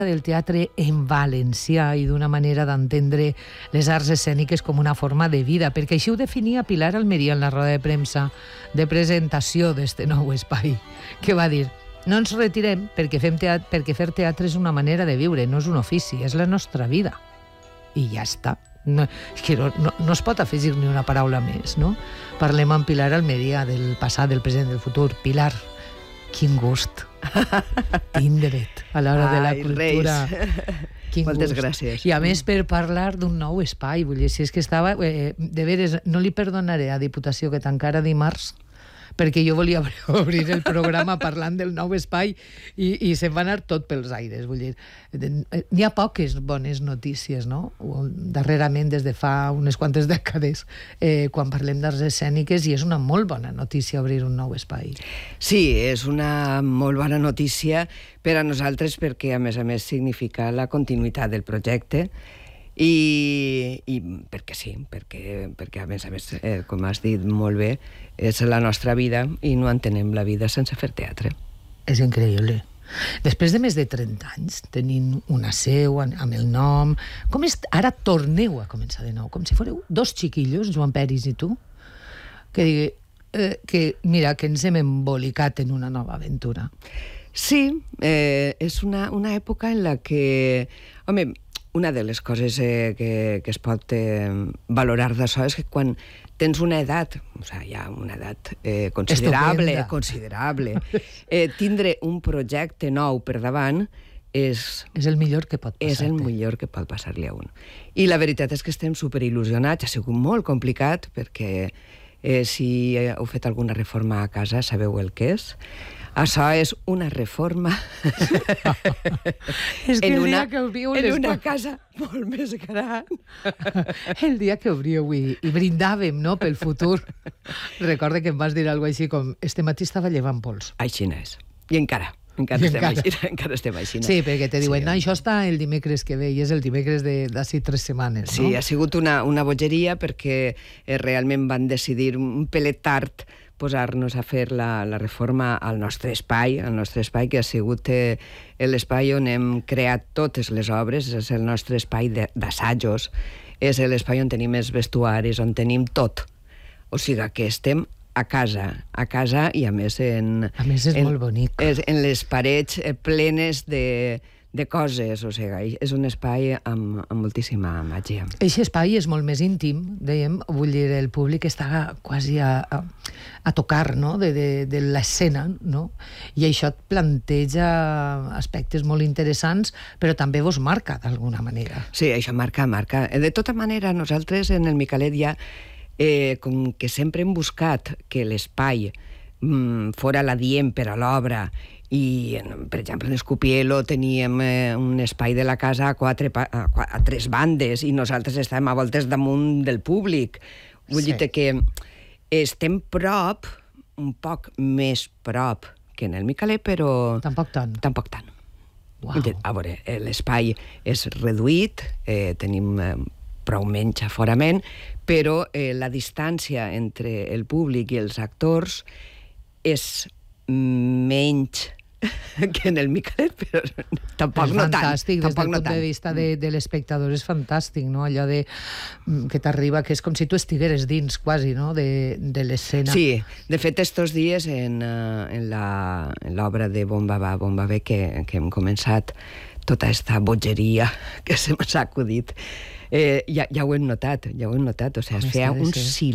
del teatre en valencià i d'una manera d'entendre les arts escèniques com una forma de vida, perquè així ho definia Pilar Almeria en la roda de premsa de presentació d'este nou espai, que va dir: no ens retirem perquè fer teatre és una manera de viure, no és un ofici, és la nostra vida. I ja està. No, és que no es pot afegir ni una paraula més, no? Parlem amb Pilar Almeria del passat, del present, del futur. Pilar, quin gust tindre't a l'hora de la cultura. Moltes gràcies. I a més per parlar d'un nou espai, vull dir, si és que estava... de veres, no li perdonaré a Diputació que tancara dimarts, perquè jo volia obrir el programa parlant del nou espai i se'n va anar tot pels aires. Vull dir, n'hi ha poques bones notícies, no? Darrerament, des de fa unes quantes dècades, quan parlem d'arts escèniques, i és una molt bona notícia obrir un nou espai. Sí, és una molt bona notícia per a nosaltres perquè, a més, significa la continuïtat del projecte i perquè sí, perquè a més, com has dit molt bé, és la nostra vida i no entenem la vida sense fer teatre. És increïble. Després de més de 30 anys, tenint una seu amb el nom, com és? Ara torneu a començar de nou, com si fóreu dos xiquillos, Joan Peris i tu, que digui que mira, que ens hem embolicat en una nova aventura. Sí, és una època en la que, home, una de les coses que es pot valorar d'això és que quan tens una edat, o sigui, ja una edat considerable, tindre un projecte nou per davant és el millor que pot passar. És el millor que pot passar-li a un. I la veritat és que estem superil·lusionats, ha sigut molt complicat perquè si heu fet alguna reforma a casa sabeu el que és. Això és una reforma és que el dia que obriu en una casa molt més gran. El dia que obríeu i brindàvem, no?, pel futur. Recorda que em vas dir alguna cosa així com: este matí estava llevant pols. Així és. I encara estem així. Sí, perquè te diuen, no, això està el dimecres que ve, i és el dimecres d'ací 3 setmanes, no? Sí, ha sigut una bogeria perquè realment van decidir un pelet tard posar-nos a fer la reforma al nostre espai, que ha sigut l'espai on hem creat totes les obres, és el nostre espai d'assajos, és l'espai on tenim els vestuaris, on tenim tot. O sigui que estem a casa i a més és molt bonic. En les parets plenes de coses, o sigui, és un espai amb moltíssima màgia. Aquest espai és molt més íntim, dèiem, vull dir, el públic està quasi a tocar, no?, de l'escena, no? I això et planteja aspectes molt interessants, però també vos marca d'alguna manera. Sí, això marca. De tota manera, nosaltres en el Micalet ja, com que sempre hem buscat que l'espai fora l'adient per a l'obra, i, per exemple, en Escupielo teníem un espai de la casa a 3 bandes i nosaltres estàvem a voltes damunt del públic. Vull dir que estem prop, un poc més prop que en el Micalet, però... Tampoc tant. Wow. A veure, l'espai és reduït, tenim prou menys aforament, però la distància entre el públic i els actors és menys que en el Micalet, però tampoc no tant. Fantàstic, des del punt de vista de l'espectador és fantàstic, no? Allò que t'arriba, que és com si tu estigueres dins, quasi, no?, de l'escena. Sí, de fet, estos dies en l'obra de Bomba va, Bomba ve, que hem començat tota aquesta bogeria que se m'ha acudit, ja ho hem notat, o sigui, es feia uns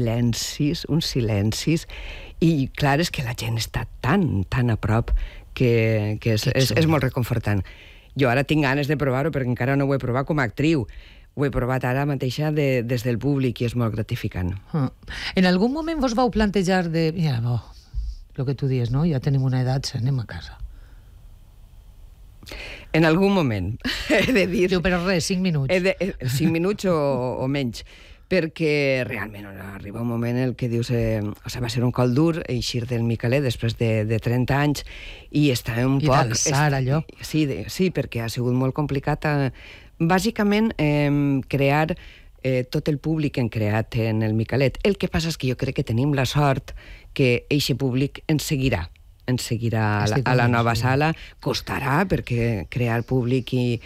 silencis, i clar, és que la gent està tan a prop que és molt reconfortant. Jo ara tinc ganes de provar-ho perquè encara no ho he provat com a actriu. Ho he provat ara mateixa des del públic i és molt gratificant. En algun moment vos vau plantejar de... Mira, el que tu dius, no? Ja tenim una edat, anem a casa. En algun moment, he de dir... Diu, però res, 5 minuts. 5 minuts o menys. Perquè realment arriba un moment en què dius va ser un col dur eixir del Micalet després de 30 anys i està un poc... I d'alçar allò. Sí, perquè ha sigut molt complicat. Bàsicament, crear tot el públic que hem creat en el Micalet. El que passa és que jo crec que tenim la sort que eixe públic ens seguirà. seguirà a la nova sala. Costarà, perquè crear públic i